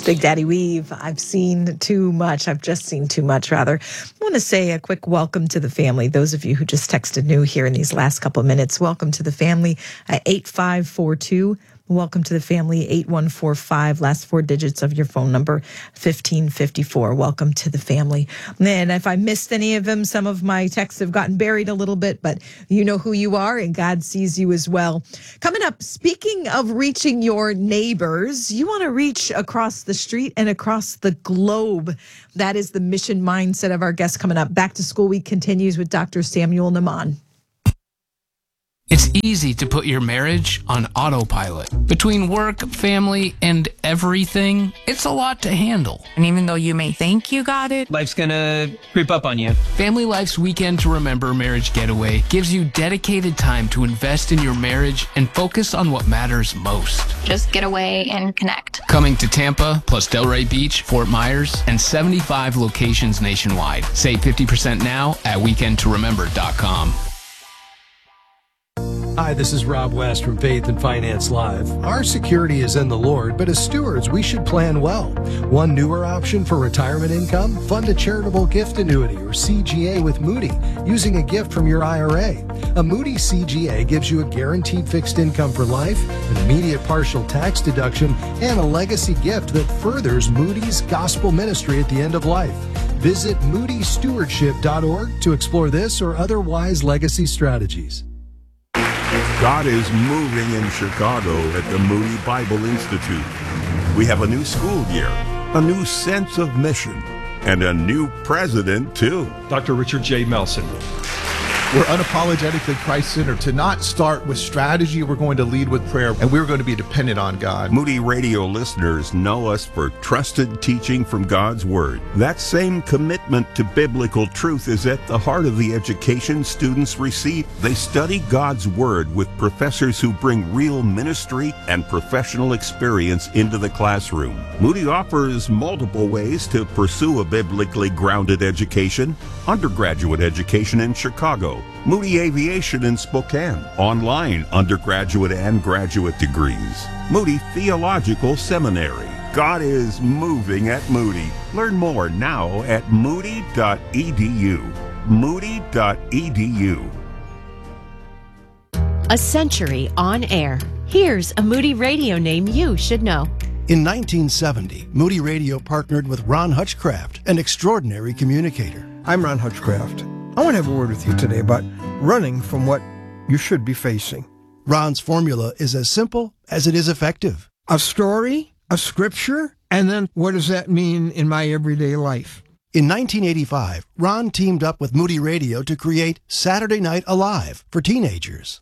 Big Daddy Weave. I've seen too much. I've just seen too much, rather. I want to say a quick welcome to the family. Those of you who just texted new here in these last couple of minutes, welcome to the family at 8542. Welcome to the family, 8145, last four digits of your phone number, 1554. Welcome to the family. And if I missed any of them, some of my texts have gotten buried a little bit, but you know who you are, and God sees you as well. Coming up, speaking of reaching your neighbors, you want to reach across the street and across the globe. That is the mission mindset of our guest coming up. Back to School Week continues with Dr. Samuel Nahman. It's easy to put your marriage on autopilot. Between work, family, and everything, it's a lot to handle. And even though you may think you got it, life's gonna creep up on you. Family Life's Weekend to Remember Marriage Getaway gives you dedicated time to invest in your marriage and focus on what matters most. Just get away and connect. Coming to Tampa, plus Delray Beach, Fort Myers, and 75 locations nationwide. Save 50% now at weekendtoremember.com. Hi, this is Rob West from Faith and Finance Live. Our security is in the Lord, but as stewards, we should plan well. One newer option for retirement income, fund a charitable gift annuity or CGA with Moody using a gift from your IRA. A Moody CGA gives you a guaranteed fixed income for life, an immediate partial tax deduction, and a legacy gift that furthers Moody's gospel ministry at the end of life. Visit moodystewardship.org to explore this or other wise legacy strategies. God is moving in Chicago at the Moody Bible Institute. We have a new school year, a new sense of mission, and a new president, too. Dr. Richard J. Melson. We're unapologetically Christ-centered. To not start with strategy, we're going to lead with prayer, and we're going to be dependent on God. Moody Radio listeners know us for trusted teaching from God's Word. That same commitment to biblical truth is at the heart of the education students receive. They study God's Word with professors who bring real ministry and professional experience into the classroom. Moody offers multiple ways to pursue a biblically grounded education. Undergraduate education in Chicago, Moody Aviation in Spokane, online undergraduate and graduate degrees, Moody Theological Seminary. God is moving at Moody. Learn more now at moody.edu. Moody.edu. A century on air. Here's a Moody Radio name you should know. In 1970, Moody Radio partnered with Ron Hutchcraft, an extraordinary communicator. I'm Ron Hutchcraft. I want to have a word with you today about running from what you should be facing. Ron's formula is as simple as it is effective. A story, a scripture, and then what does that mean in my everyday life? In 1985, Ron teamed up with Moody Radio to create Saturday Night Alive for teenagers.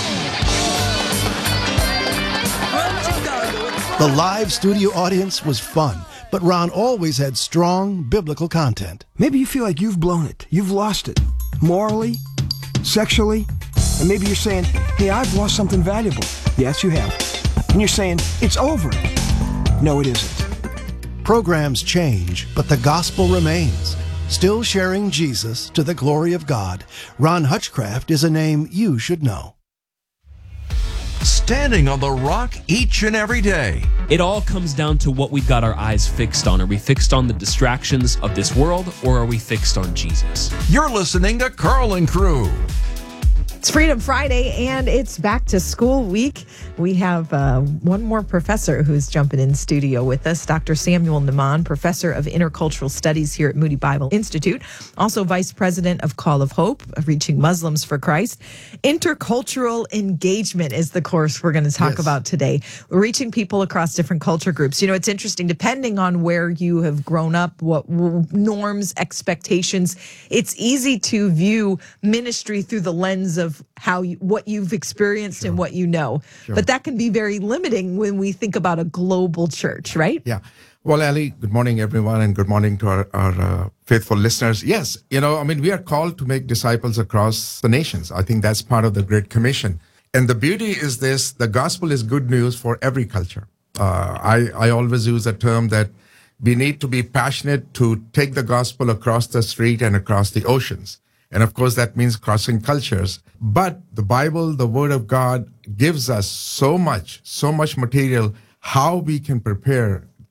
The live studio audience was fun, but Ron always had strong biblical content. Maybe you feel like you've blown it, you've lost it, morally, sexually, and maybe you're saying, hey, I've lost something valuable. Yes, you have. And you're saying, it's over. No, it isn't. Programs change, but the gospel remains. Still sharing Jesus to the glory of God, Ron Hutchcraft is a name you should know. Standing on the rock each and every day. It all comes down to what we've got our eyes fixed on. Are we fixed on the distractions of this world, or are we fixed on Jesus? You're listening to Carl and Crew. It's Freedom Friday, and it's back to school week. We have one more professor who's jumping in studio with us, Dr. Samuel Nahman, professor of intercultural studies here at Moody Bible Institute, also vice president of Call of Hope, Reaching Muslims for Christ. Intercultural engagement is the course we're going to talk about today. Reaching people across different culture groups. You know, it's interesting, depending on where you have grown up, what norms, expectations, it's easy to view ministry through the lens of what you've experienced and what you know. But that can be very limiting when we think about a global church, right? Yeah. Well, Ali, good morning, everyone, and good morning to our faithful listeners. Yes, we are called to make disciples across the nations. I think that's part of the Great Commission. And the beauty is this, the gospel is good news for every culture. I always use a term that we need to be passionate to take the gospel across the street and across the oceans. And of course, that means crossing cultures. But the Bible, the Word of God, gives us so much material how we can prepare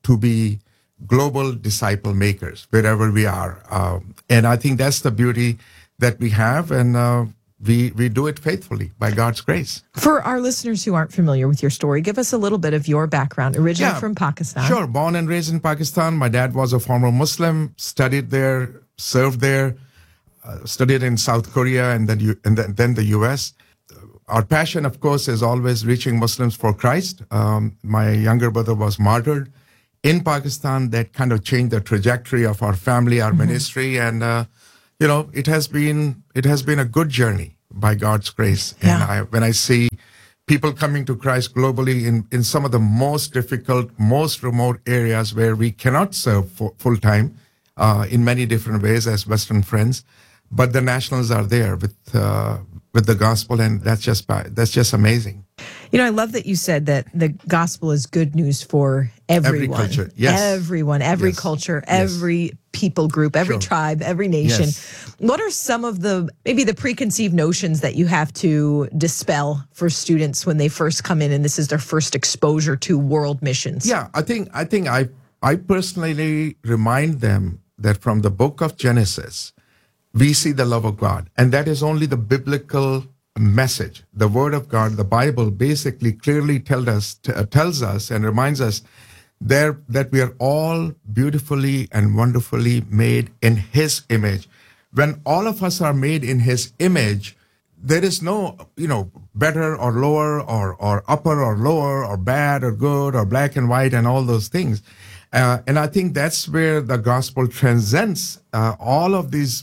to be global disciple makers wherever we are. And I think that's the beauty that we have, and we do it faithfully by God's grace. For our listeners who aren't familiar with your story, give us a little bit of your background. Originally from Pakistan. Sure. Born and raised in Pakistan. My dad was a former Muslim, studied there, served there, studied in South Korea and then the U.S. Our passion, of course, is always reaching Muslims for Christ. My younger brother was martyred in Pakistan. That kind of changed the trajectory of our family, our ministry, and it has been a good journey by God's grace. Yeah. And when I see people coming to Christ globally in some of the most difficult, most remote areas where we cannot serve full time in many different ways as Western friends, but the nationals are there with the gospel, and that's just amazing. I love that you said that the gospel is good news for everyone. Every culture, yes. Everyone, every culture, every people group, every tribe, every nation. Yes. What are some of maybe the preconceived notions that you have to dispel for students when they first come in and this is their first exposure to world missions? Yeah, I think I personally remind them that from the book of Genesis, we see the love of God, and that is only the biblical message. The Word of God, the Bible, basically clearly tells us and reminds us that we are all beautifully and wonderfully made in His image. When all of us are made in His image, there is no, better or lower or upper or lower or bad or good or black and white and all those things. And I think that's where the gospel transcends all of these,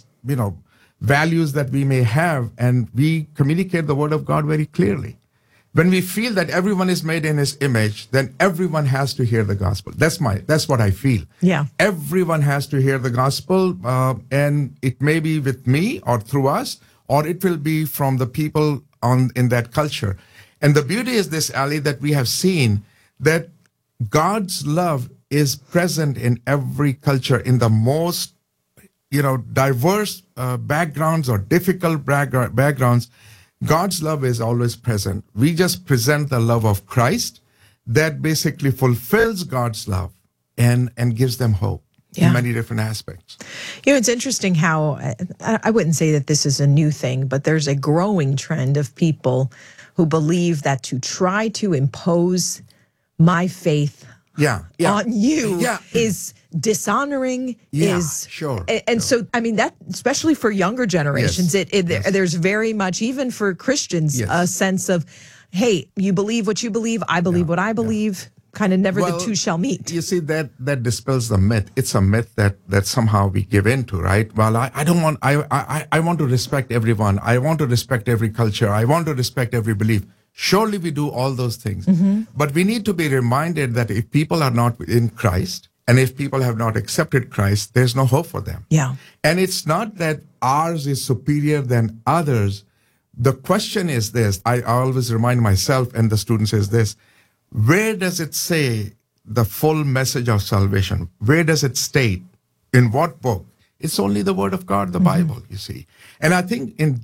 values that we may have, and we communicate the Word of God very clearly. When we feel that everyone is made in His image, then everyone has to hear the gospel. That's what I feel. Yeah. Everyone has to hear the gospel, and it may be with me or through us, or it will be from the people in that culture. And the beauty is this, Ali, that we have seen that God's love is present in every culture, in the most diverse backgrounds or difficult backgrounds. God's love is always present. We just present the love of Christ that basically fulfills God's love and gives them hope in many different aspects. It's interesting how, I wouldn't say that this is a new thing, but there's a growing trend of people who believe that to try to impose my faith on you is dishonoring, so I mean that, especially for younger generations, there's very much, even for Christians, a sense of, hey, you believe what you believe, I believe what I believe, kind of never the two shall meet. You see, that dispels the myth. It's a myth that somehow we give into, right? Well, I don't want, I want to respect everyone. I want to respect every culture. I want to respect every belief. Surely we do all those things. But we need to be reminded that if people are not in Christ, and if people have not accepted Christ, there's no hope for them. Yeah. And it's not that ours is superior than others. The question is this. I always remind myself and the students is this. Where does it say the full message of salvation? Where does it state? In what book? It's only the Word of God, the Bible, you see. And I think in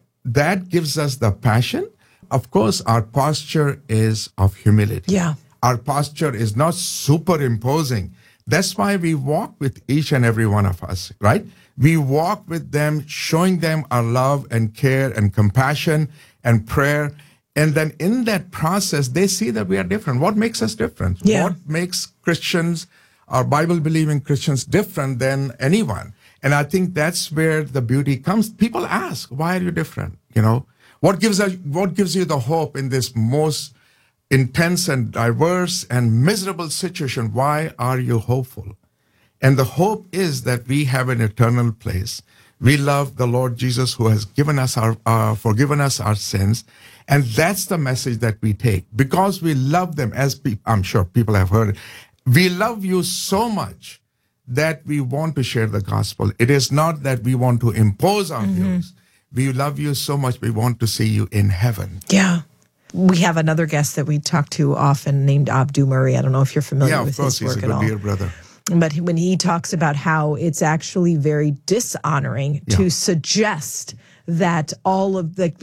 that gives us the passion. Of course, our posture is of humility. Yeah. Our posture is not superimposing. That's why we walk with each and every one of us, right? We walk with them, showing them our love and care and compassion and prayer. And then in that process, they see that we are different. What makes us different? Yeah. What makes Christians, our Bible-believing Christians, different than anyone? And I think that's where the beauty comes. People ask, why are you different? What gives you the hope in this most intense and diverse and miserable situation? Why are you hopeful? And the hope is that we have an eternal place. We love the Lord Jesus, who has given us forgiven us our sins. And that's the message that we take, because we love them, as I'm sure people have heard it. We love you so much that we want to share the gospel. It is not that we want to impose our views. We love you so much, we want to see you in heaven. Yeah. We have another guest that we talk to often named Abdu Murray. I don't know if you're familiar with his work at all. Yeah, of course, he's a good dear brother. But when he talks about how it's actually very dishonoring to suggest that all of the,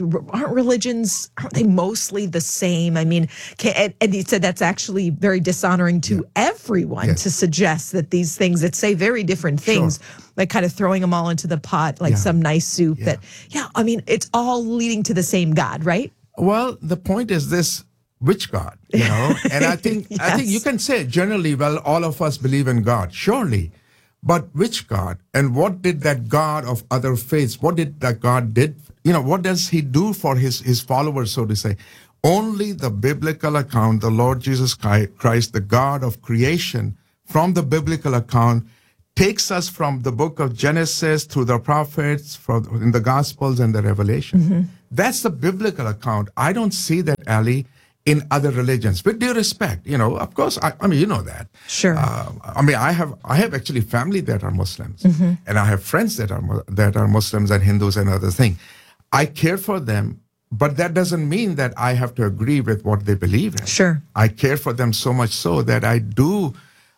aren't they mostly the same? I mean, and he said that's actually very dishonoring to everyone to suggest that these things that say very different things, like kind of throwing them all into the pot, like some nice soup that, I mean, it's all leading to the same God, right? Well, the point is this, which God, you know? And I think you can say generally, well, all of us believe in God, surely. But which God? And what did that God of other faiths, what did that God did? You know, what does he do for his followers, so to say? Only the biblical account, the Lord Jesus Christ, the God of creation, from the biblical account, takes us from the book of Genesis through the prophets, in the Gospels and the Revelation. That's the biblical account. I don't see that, Ali, in other religions. With due respect, you know, of course, I mean, you know that. Sure. I mean, I have actually family that are Muslims, and I have friends that are Muslims and Hindus and other things. I care for them, but that doesn't mean that I have to agree with what they believe in. Sure. I care for them so much so that I do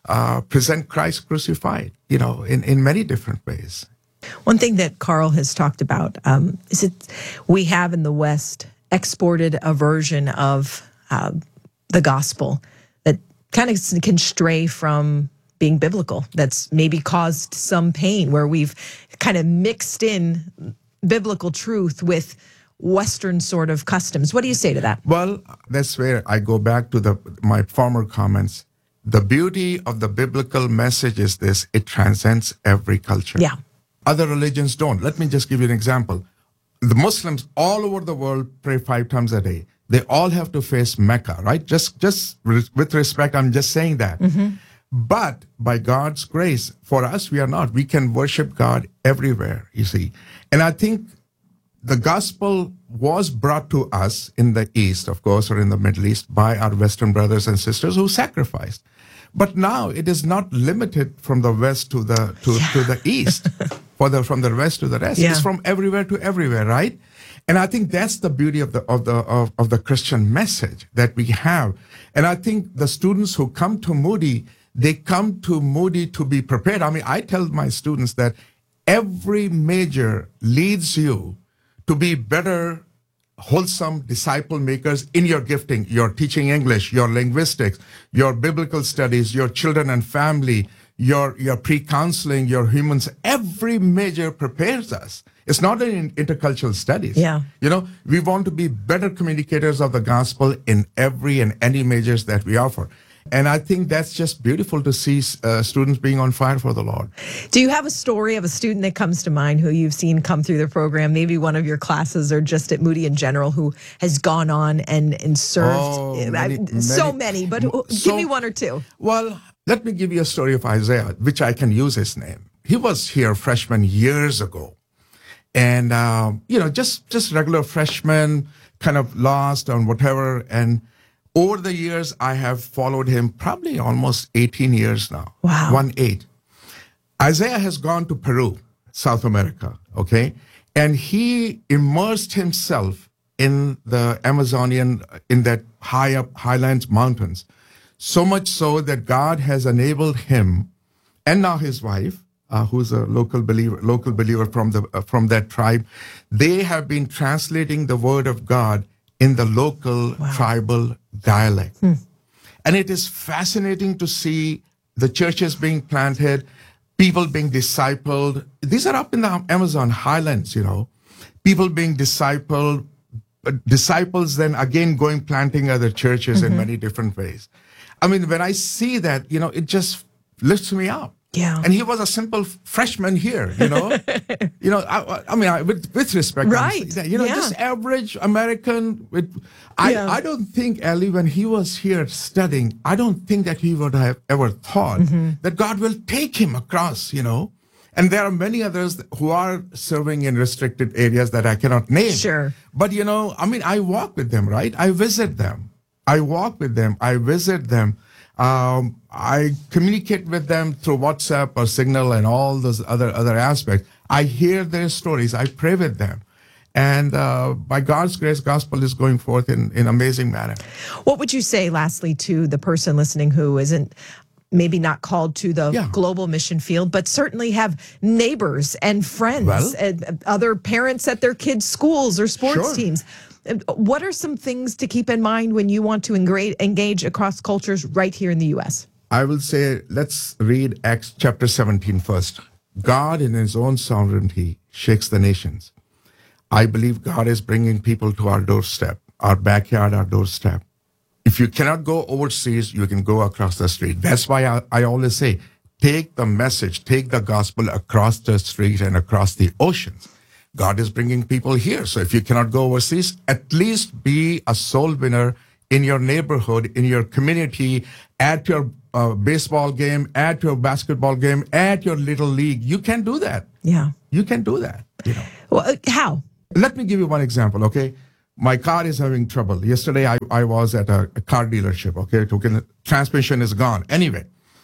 present Christ crucified, you know, in many different ways. One thing that Carl has talked about is that we have in the West exported a version of the gospel that kind of can stray from being biblical. That's maybe caused some pain, where we've kind of mixed in biblical truth with Western sort of customs. What do you say to that? Well, that's where I go back to my former comments. The beauty of the biblical message is this: it transcends every culture. Yeah. Other religions don't. Let me just give you an example. The Muslims all over the world pray 5 times a day. They all have to face Mecca, right? Just with respect, I'm just saying that. But by God's grace, for us, we are not. We can worship God everywhere, you see. And I think the gospel was brought to us in the East, of course, or in the Middle East by our Western brothers and sisters who sacrificed. But now it is not limited from the West to the East, from the West to the rest. It's from everywhere to everywhere, right? And I think that's the beauty of the Christian message that we have. And I think the students who come to Moody, they come to Moody to be prepared. I mean, I tell my students that every major leads you to be better, wholesome disciple makers in your gifting, your teaching English, your linguistics, your biblical studies, your children and family, your pre-counseling, your humans. Every major prepares us. It's not in intercultural studies. Yeah. You know, we want to be better communicators of the gospel in every and any majors that we offer. And I think that's just beautiful to see students being on fire for the Lord. Do you have a story of a student that comes to mind who you've seen come through the program, maybe one of your classes or just at Moody in general, who has gone on and served? So many, but give me one or two. Well, let me give you a story of Isaiah, which I can use his name. He was here freshman years ago. And, you know, just regular freshman, kind of lost on whatever. And over the years, I have followed him probably almost 18 years now. Wow. 18. Isaiah has gone to Peru, South America, okay? And he immersed himself in the Amazonian, in that high up highlands mountains, so much so that God has enabled him and now his wife, who's a local believer from that tribe. They have been translating the word of God in the local tribal dialect. And it is fascinating to see the churches being planted, people being discipled. These are up in the Amazon highlands, you know, people being discipled, disciples then again going planting other churches in many different ways. I mean, when I see that, you know, it just lifts me up. Yeah. And he was a simple freshman here, you know. You know, I mean, with respect, right? You know, just average American. I don't think, Ellie, when he was here studying, I don't think that he would have ever thought that God will take him across, you know. And there are many others who are serving in restricted areas that I cannot name. Sure. But, you know, I mean, I walk with them, right? I visit them. I walk with them. I visit them. I communicate with them through WhatsApp or Signal and all those other aspects. I hear their stories. I pray with them. And by God's grace, gospel is going forth in amazing manner. What would you say, lastly, to the person listening who isn't maybe not called to the global mission field, but certainly have neighbors and friends, and other parents at their kids' schools or sports teams. What are some things to keep in mind when you want to engage across cultures right here in the U.S.? I will say, let's read Acts chapter 17 first. God in his own sovereignty shakes the nations. I believe God is bringing people to our doorstep, our backyard, our doorstep. If you cannot go overseas, you can go across the street. That's why I always say, take the message, take the gospel across the street and across the oceans. God is bringing people here. So if you cannot go overseas, at least be a soul winner in your neighborhood, in your community, at your baseball game, at your basketball game, at your little league. You can do that. Yeah. You can do that. Well, how? Let me give you one example, okay? My car is having trouble. Yesterday, I was at a car dealership, okay? Transmission is gone. Anyway,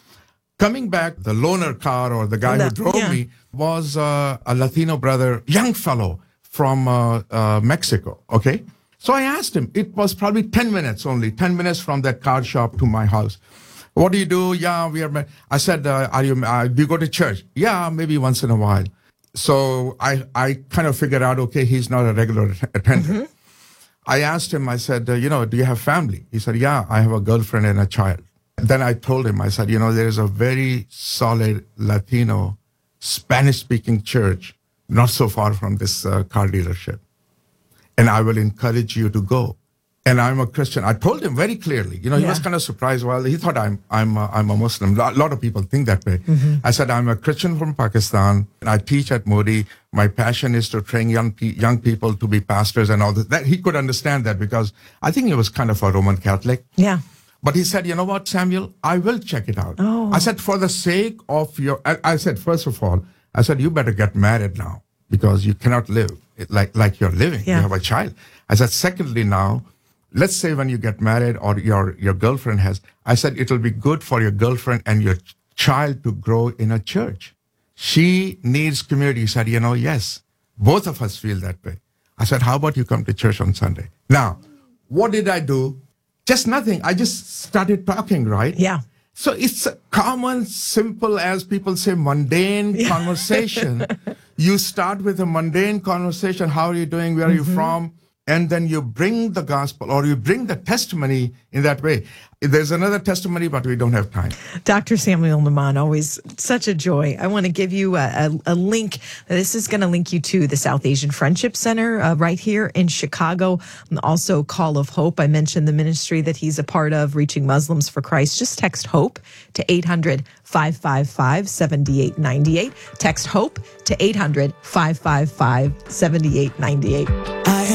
coming back, the loaner car or the guy who drove me was a Latino brother, young fellow from Mexico, okay? So I asked him, it was probably 10 minutes only, 10 minutes from that car shop to my house. What do you do? Yeah, we are. I said, do you go to church? Yeah, maybe once in a while. So I kind of figured out, okay, he's not a regular attendant. I asked him, I said, do you have family? He said, yeah, I have a girlfriend and a child. Then I told him, I said, there's a very solid Latino Spanish-speaking church not so far from this car dealership. And I will encourage you to go. And I'm a Christian. I told him very clearly. He was kind of surprised. Well, he thought I'm a Muslim. A lot of people think that way. I said, I'm a Christian from Pakistan, and I teach at Moody. My passion is to train young people to be pastors and all that. He could understand that because I think he was kind of a Roman Catholic. Yeah. But he said, you know what, Samuel, I will check it out. Oh. I said, for the sake of I said, first of all, I said, you better get married now because you cannot live like you're living. Yeah. You have a child. I said, secondly, now, let's say when you get married or your girlfriend has, I said, it'll be good for your girlfriend and your child to grow in a church. She needs community. He said, yes, both of us feel that way. I said, how about you come to church on Sunday? Now, what did I do? Just nothing. I just started talking, right? Yeah. So it's a common, simple, as people say, mundane conversation. You start with a mundane conversation. How are you doing? Where are you from? And then you bring the gospel or you bring the testimony in that way. There's another testimony, but we don't have time. Dr. Samuel Nahman, always such a joy. I want to give you a link. This is going to link you to the South Asian Friendship Center right here in Chicago. And also Call of Hope. I mentioned the ministry that he's a part of, Reaching Muslims for Christ. Just text HOPE to 800-555-7898. Text HOPE to 800-555-7898.